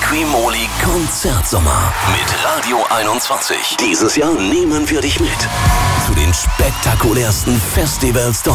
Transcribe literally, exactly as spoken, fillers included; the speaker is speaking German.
Equimoli Konzertsommer mit Radio einundzwanzig. Dieses Jahr nehmen wir dich mit zu den spektakulärsten Festivals